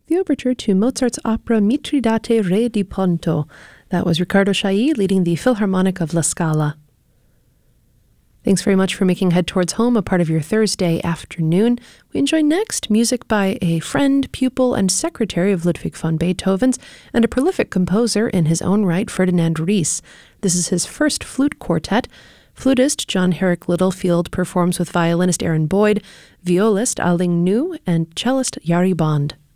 the overture to Mozart's opera Mitridate Re di Ponto. That was Riccardo Chailly leading the Philharmonic of La Scala. Thanks very much for making Head Towards Home a part of your Thursday afternoon. We enjoy next music by a friend, pupil, and secretary of Ludwig van Beethoven's, and a prolific composer in his own right, Ferdinand Ries. This is his first flute quartet. Flutist John Herrick Littlefield performs with violinist Aaron Boyd, violist Aling Nu, and cellist Yari Bond.